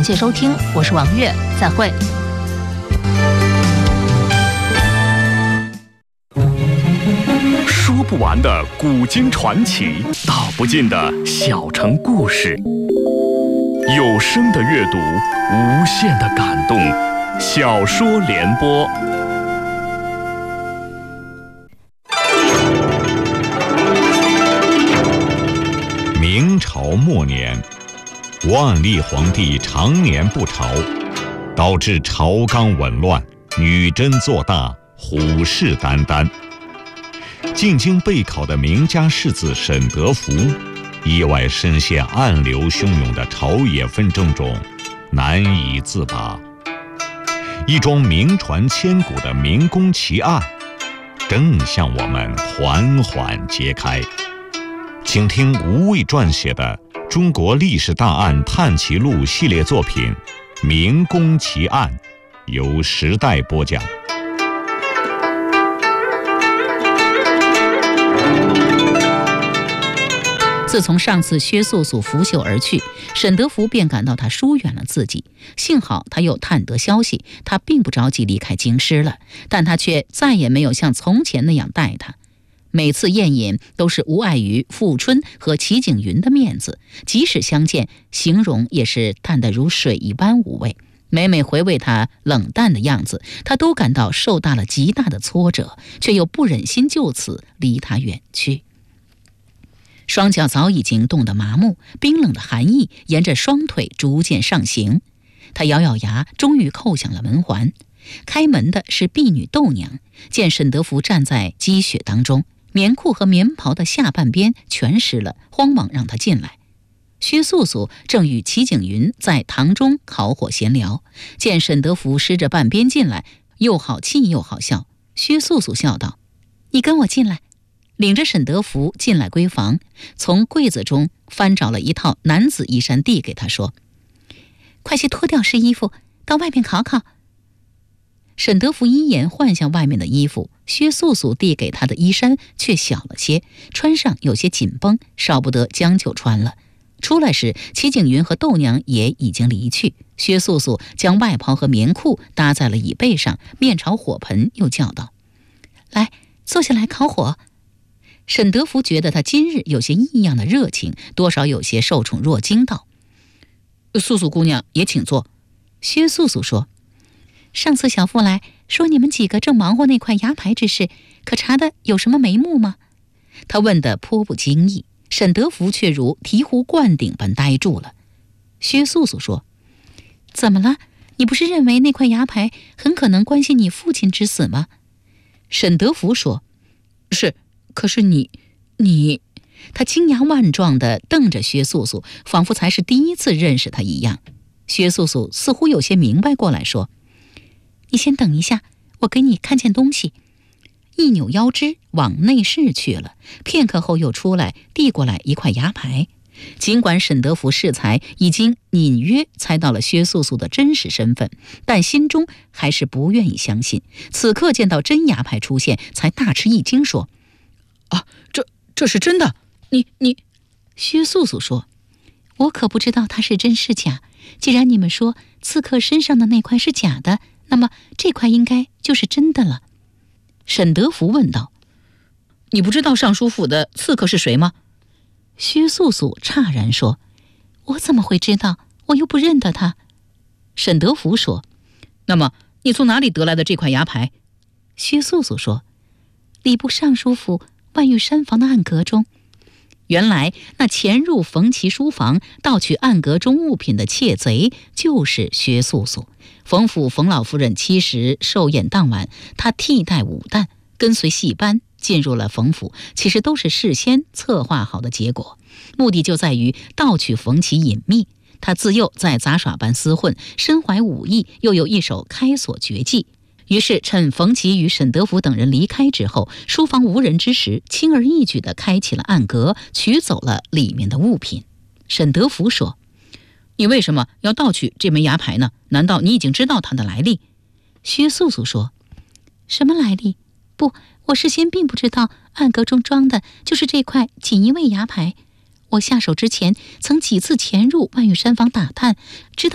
谢收听，我是王悦，再会。 说不完的古今传奇，道不尽的小城故事，有声的阅读，无限的感动。小说联播。 明朝末年，万历皇帝常年不朝，导致朝纲紊乱，女真做大，虎视眈眈。进京备考的名家士子沈德福，意外深陷暗流汹涌的朝野纷争中，难以自拔。一桩名传千古的明宫奇案，正向我们缓缓揭开。请听吴畏撰写的《中国历史大案探奇录》系列作品《明宫奇案》，由时代播讲。 自从上次薛素素拂袖而去，沈德福便感到他疏远了自己。幸好他又探得消息，他并不着急离开京师了，但他却再也没有像从前那样待他。每次宴饮都是无碍于富春和齐景云的面子，即使相见，形容也是淡得如水一般无味。每每回味他冷淡的样子，他都感到受到了极大的挫折，却又不忍心就此离他远去。双脚早已经冻得麻木，冰冷的寒意沿着双腿逐渐上行。他咬咬牙，终于扣响了门环。开门的是婢女窦娘，见沈德福站在积雪当中，棉裤和棉袍的下半边全湿了，慌忙让他进来。薛素素正与齐景云在堂中烤火闲聊，见沈德福湿着半边进来，又好气又好笑。薛素素笑道：“你跟我进来。”领着沈德福进来闺房，从柜子中翻找了一套男子衣衫递给他，说：“快些脱掉湿衣服，到外面烤烤。”沈德福一言换向外面的衣服，薛素素递给他的衣衫却小了些，穿上有些紧绷，少不得将就穿了。出来时，齐景云和窦娘也已经离去。薛素素将外袍和棉裤搭在了椅背上，面朝火盆，又叫道：“来，坐下来烤火。”沈德福觉得他今日有些异样的热情，多少有些受宠若惊，道：“素素姑娘也请坐。”薛素素说：“上次小妇来说你们几个正忙活那块牙牌之事，可查的有什么眉目吗？”他问得颇不经意，沈德福却如醍醐灌顶般呆住了。薛素素说：“怎么了？你不是认为那块牙牌很可能关系你父亲之死吗？”沈德福说：“是。可是你……”他惊讶万状地瞪着薛素素，仿佛才是第一次认识他一样。薛素素似乎有些明白过来，说：“你先等一下，我给你看件东西。”一扭腰肢往内室去了，片刻后又出来，递过来一块牙牌。尽管沈德福适才已经隐约猜到了薛素素的真实身份，但心中还是不愿意相信。此刻见到真牙牌出现，才大吃一惊，说：“啊，这是真的？你……”薛素素说：“我可不知道它是真是假。既然你们说刺客身上的那块是假的，那么这块应该就是真的了。”沈德福问道：“你不知道尚书府的刺客是谁吗？”薛素素诧然说：“我怎么会知道？我又不认得他。”沈德福说：“那么你从哪里得来的这块牙牌？”薛素素说：“礼部尚书府万玉山房的暗格中。”原来那潜入冯琦书房盗取暗格中物品的窃贼就是薛素素。冯府冯老夫人7时寿宴当晚，她替代武旦跟随戏班进入了冯府，其实都是事先策划好的结果，目的就在于盗取冯琦隐秘。他自幼在杂耍班厮混，身怀武艺，又有一手开锁绝技，于是趁冯琦与沈德福等人离开之后，书房无人之时，轻而易举地开启了暗格，取走了里面的物品。沈德福说：“你为什么要盗取这枚牙牌呢？难道你已经知道它的来历？”薛素素说：“什么来历？不，我事先并不知道暗格中装的就是这块锦衣卫牙牌。我下手之前曾几次潜入万玉山房打探，知道